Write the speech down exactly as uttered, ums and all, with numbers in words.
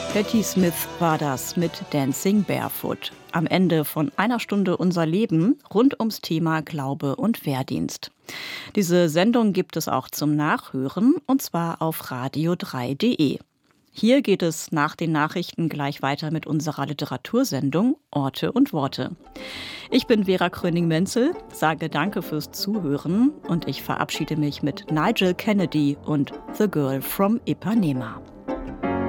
Patti Smith war das mit Dancing Barefoot. Am Ende von einer Stunde unser Leben rund ums Thema Glaube und Wehrdienst. Diese Sendung gibt es auch zum Nachhören, und zwar auf radio drei punkt de. Hier geht es nach den Nachrichten gleich weiter mit unserer Literatursendung Orte und Worte. Ich bin Vera Kröning-Menzel, sage Danke fürs Zuhören und ich verabschiede mich mit Nigel Kennedy und The Girl from Ipanema.